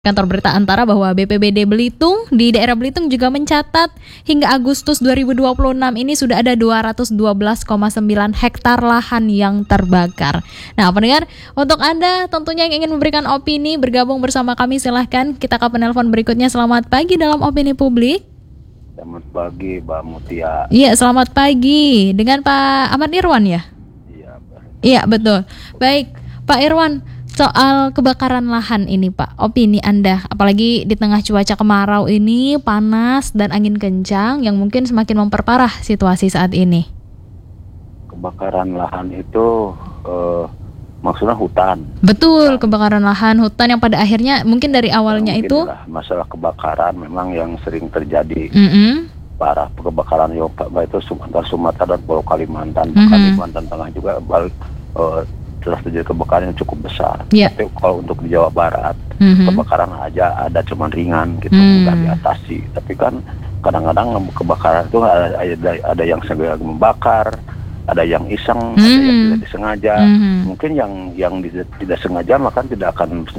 Kantor Berita Antara bahwa BPBD Belitung di daerah Belitung juga mencatat hingga Agustus 2026 ini sudah ada 212,9 hektar lahan yang terbakar. Nah, pendengar, untuk Anda tentunya yang ingin memberikan opini bergabung bersama kami, silahkan kita ke penelpon berikutnya. Selamat pagi dalam Opini Publik. Selamat pagi, Mbak Mutia. Iya, selamat pagi. Dengan Pak Ahmad Irwan ya? Iya, betul. Baik, Pak Irwan, soal kebakaran lahan ini Pak, opini Anda, apalagi di tengah cuaca kemarau ini, panas dan angin kencang yang mungkin semakin memperparah situasi saat ini. Kebakaran lahan itu maksudnya hutan. Betul, kebakaran lahan, hutan yang pada akhirnya mungkin dari awalnya mungkin itu masalah kebakaran memang yang sering terjadi. Parah kebakaran itu Sumatera dan Pulau Kalimantan, Kalimantan Tengah juga telah terjadi kebakaran yang cukup besar. Tapi kalau untuk di Jawa Barat kebakaran aja ada cuman ringan gitu, mudah diatasi. Tapi kan kadang-kadang kebakaran itu ada yang sengaja membakar, ada yang iseng, ada yang tidak disengaja. Mungkin yang tidak sengaja maka tidak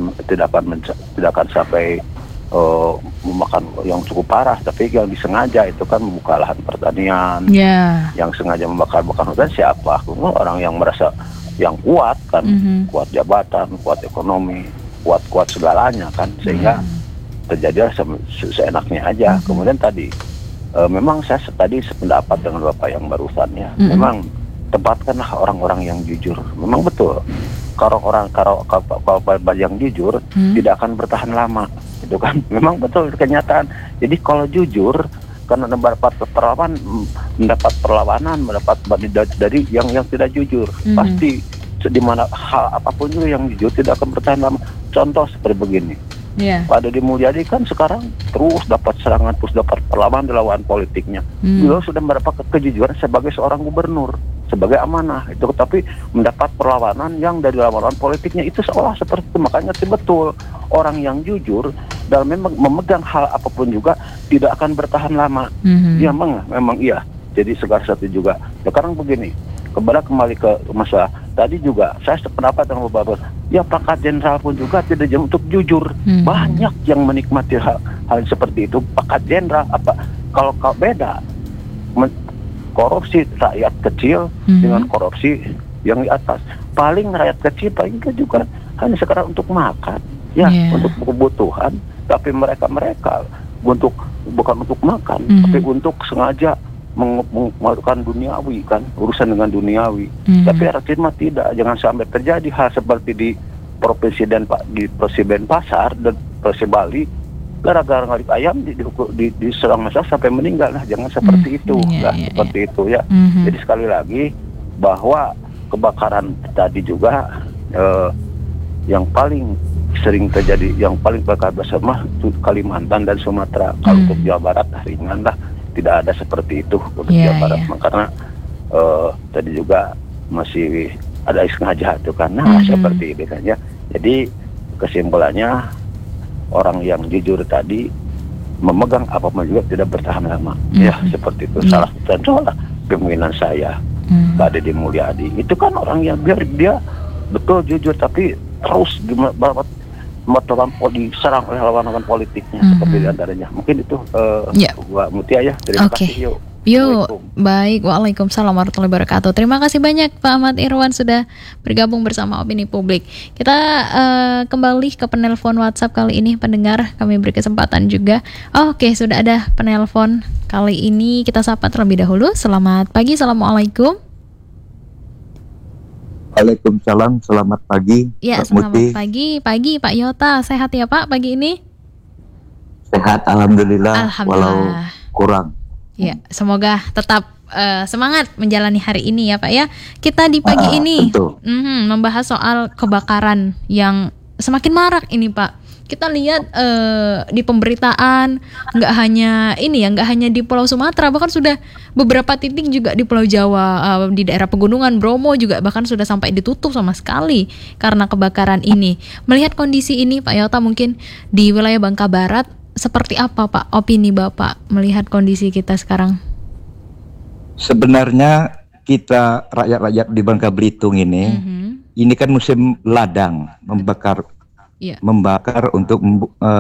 akan sampai memakan yang cukup parah, tapi yang disengaja itu kan membuka lahan pertanian. Yang sengaja membakar-bakar hutan siapa? Orang yang merasa yang kuat kan, kuat jabatan, kuat ekonomi, kuat segalanya kan, sehingga terjadi seenaknya aja. Kemudian tadi memang saya tadi sependapat dengan Bapak yang barusan ya. Memang tempatkanlah orang-orang yang jujur. Memang betul. Kalau yang jujur tidak akan bertahan lama. Itu kan memang betul kenyataan. Jadi kalau jujur karena mendapat perlawanan dari yang tidak jujur, pasti di mana hal apapun juga yang jujur tidak akan bertahan lama. Contoh seperti begini, Pak Deddy Mulyadi kan sekarang terus dapat serangan, terus dapat perlawanan di lawan politiknya. Beliau sudah mendapat kejujuran sebagai seorang gubernur, sebagai amanah itu, tapi mendapat perlawanan yang dari lawan politiknya itu seolah seperti itu. Makanya betul orang yang jujur dalam memegang hal apapun juga tidak akan bertahan lama. Dia memang iya. Jadi segala satu juga. Sekarang begini, kembali ke masalah tadi juga saya sependapat dengan Bapak. Ya pangkat jenderal pun juga tidak untuk jujur. Banyak yang menikmati hal seperti itu. Pangkat jenderal apa kalau beda korupsi rakyat kecil dengan korupsi yang di atas. Paling rakyat kecil paling juga hanya sekarang untuk makan, untuk kebutuhan. Tapi mereka bukan untuk makan, tapi untuk sengaja melakukan duniawi kan, urusan dengan duniawi. Tapi rakyat mah tidak. Jangan sampai terjadi hal seperti di Provinsi Denpasar dan Provinsi Bali, gara-gara ngalip ayam diserang massa sampai meninggal. Nah, jangan seperti itu, seperti itu ya. Jadi sekali lagi bahwa kebakaran tadi juga yang paling sering terjadi, yang paling bakal bersama Kalimantan dan Sumatera. Kalau untuk Jawa Barat ringan lah, tidak ada seperti itu untuk Jawa Barat. Karena tadi juga masih ada sengaja itu kan. Nah, seperti itu kan ya. Jadi kesimpulannya orang yang jujur tadi memegang apapun juga tidak bertahan lama. Ya seperti itu. Salah kemungkinan saya Pak Deddy Mulyadi itu kan orang yang dia betul jujur tapi terus diserang oleh lawan-lawan politiknya seperti diantaranya. Mungkin itu Mbak Mutia ya. Terima kasih. Yuk, baik. Waalaikumsalam warahmatullahi wabarakatuh. Terima kasih banyak Pak Ahmad Irwan sudah bergabung bersama Opini Publik. Kita kembali ke penelpon WhatsApp kali ini, pendengar. Kami beri kesempatan juga. Oke, sudah ada penelpon kali ini. Kita sapa terlebih dahulu. Selamat pagi, assalamualaikum. Waalaikumsalam, selamat pagi. Ya, selamat pagi Pak Yota. Sehat ya Pak pagi ini? Sehat, alhamdulillah. Walau kurang. Ya, semoga tetap semangat menjalani hari ini ya Pak ya. Kita di pagi ini membahas soal kebakaran yang semakin marak ini Pak. Kita lihat di pemberitaan nggak hanya di Pulau Sumatera, bahkan sudah beberapa titik juga di Pulau Jawa, di daerah pegunungan Bromo juga bahkan sudah sampai ditutup sama sekali karena kebakaran ini. Melihat kondisi ini Pak Yota, mungkin di wilayah Bangka Barat seperti apa Pak opini Bapak melihat kondisi kita sekarang? Sebenarnya kita rakyat-rakyat di Bangka Belitung ini kan musim ladang membakar membakar untuk